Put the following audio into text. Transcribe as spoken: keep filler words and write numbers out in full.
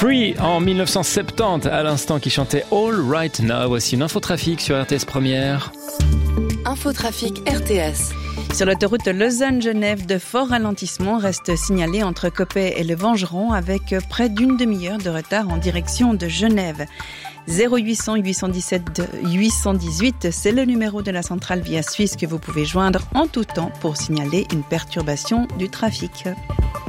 Free en dix-neuf cent soixante-dix, à l'instant, qui chantait All Right Now. Voici une infotrafic sur R T S Première. Infotrafic R T S. Sur l'autoroute Lausanne-Genève, de forts ralentissements restent signalés entre Coppet et le Vengeron, avec près d'une demi-heure de retard en direction de Genève. zéro huit cents huit cent dix-sept huit cent dix-huit, c'est le numéro de la centrale Via Suisse que vous pouvez joindre en tout temps pour signaler une perturbation du trafic.